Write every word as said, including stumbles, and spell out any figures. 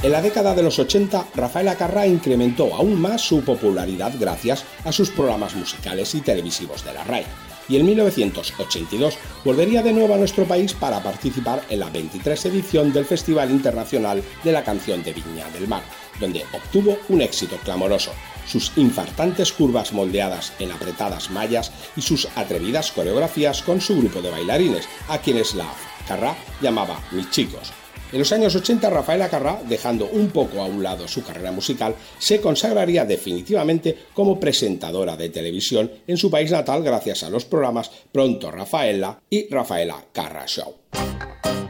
En la década de los ochenta, Rafaela Carrà incrementó aún más su popularidad gracias a sus programas musicales y televisivos de la RAI. Y en mil novecientos ochenta y dos volvería de nuevo a nuestro país para participar en la veintitrés edición del Festival Internacional de la Canción de Viña del Mar, donde obtuvo un éxito clamoroso. Sus infartantes curvas moldeadas en apretadas mallas y sus atrevidas coreografías con su grupo de bailarines, a quienes la Carrà llamaba Mis Chicos. En los años ochenta, Rafaela Carrà, dejando un poco a un lado su carrera musical, se consagraría definitivamente como presentadora de televisión en su país natal gracias a los programas Pronto Rafaela y Rafaela Carrà Show.